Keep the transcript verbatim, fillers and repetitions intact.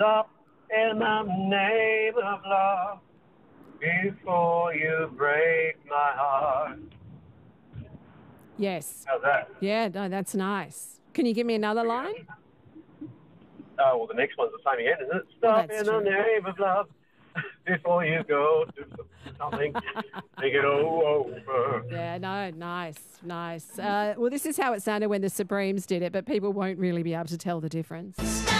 Stop in the name of love before you break my heart. Yes. How's that? Yeah, no, that's nice. Can you give me another line? Oh, well, the next one's the same again, isn't it? Well, Stop that's in true. the name of love before you go do something. Think it all over. Yeah, no, nice, nice. Uh, well, this is how it sounded when the Supremes did it, but people won't really be able to tell the difference.